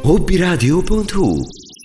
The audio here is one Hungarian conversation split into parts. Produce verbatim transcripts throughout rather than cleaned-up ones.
hobbyradio pont hu.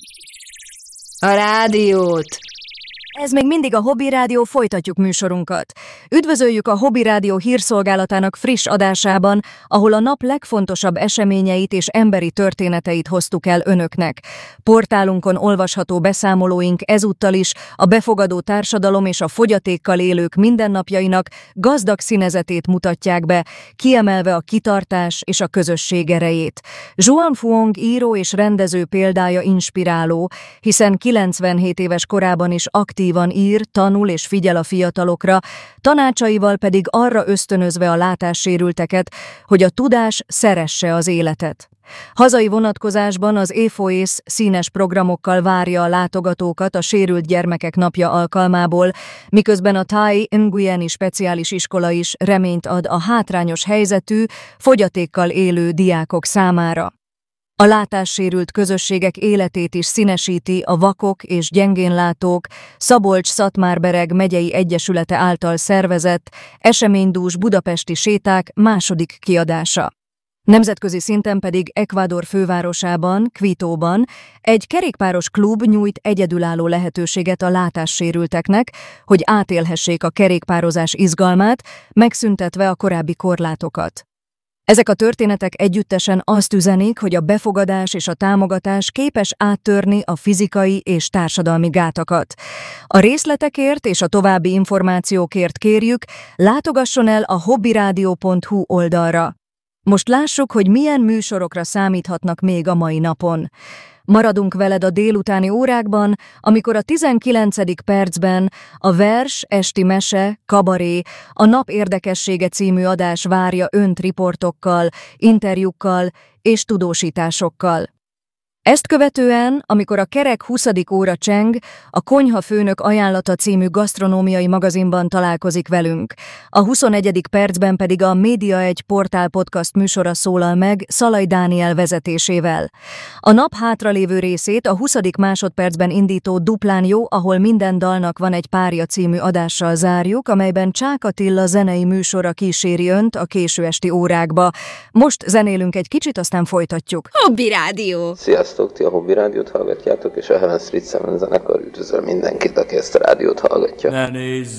A rádiót! Ez még mindig a Hobby Rádió, folytatjuk műsorunkat. Üdvözöljük a Hobby Rádió hírszolgálatának friss adásában, ahol a nap legfontosabb eseményeit és emberi történeteit hoztuk el önöknek. Portálunkon olvasható beszámolóink ezúttal is a befogadó társadalom és a fogyatékkal élők mindennapjainak gazdag színezetét mutatják be, kiemelve a kitartás és a közösség erejét. Zhuan Fuong író és rendező példája inspiráló, hiszen kilencvenhét éves korában is aktív van ír, tanul és figyel a fiatalokra, tanácsaival pedig arra ösztönözve a látássérülteket, hogy a tudás szeresse az életet. Hazai vonatkozásban az EFOES színes programokkal várja a látogatókat a Sérült Gyermekek Napja alkalmából, miközben a Tai Nguyeni Speciális Iskola is reményt ad a hátrányos helyzetű, fogyatékkal élő diákok számára. A látássérült közösségek életét is színesíti a Vakok és Gyengénlátók Szabolcs-Szatmár-Bereg megyei egyesülete által szervezett eseménydús budapesti séták második kiadása. Nemzetközi szinten pedig Ecuador fővárosában, Quitóban egy kerékpáros klub nyújt egyedülálló lehetőséget a látássérülteknek, hogy átélhessék a kerékpározás izgalmát, megszüntetve a korábbi korlátokat. Ezek a történetek együttesen azt üzenik, hogy a befogadás és a támogatás képes áttörni a fizikai és társadalmi gátakat. A részletekért és a további információkért kérjük, látogasson el a hobbyradio pont hu oldalra. Most lássuk, hogy milyen műsorokra számíthatnak még a mai napon. Maradunk veled a délutáni órákban, amikor a tizenkilencedik percben a vers, esti mese, kabaré, a nap érdekessége című adás várja önt riportokkal, interjúkkal és tudósításokkal. Ezt követően, amikor a kerek huszadik óra cseng, a Konyhafőnök ajánlata című gasztronómiai magazinban találkozik velünk. A huszonegyedik percben pedig a Média egy portál podcast műsora szólal meg Szalai Dániel vezetésével. A nap hátralévő részét a huszadik másodpercben indító Duplán jó, ahol minden dalnak van egy párja című adással zárjuk, amelyben Csák Attila zenei műsora kíséri önt a késő esti órákba. Most zenélünk egy kicsit, aztán folytatjuk. Hobby Rádió! Sziasztok! Ti a Hobby Rádiót hallgatjátok, és a Heaven Street Seven zenekar üdvözöl mindenkit, aki ezt a rádiót hallgatja.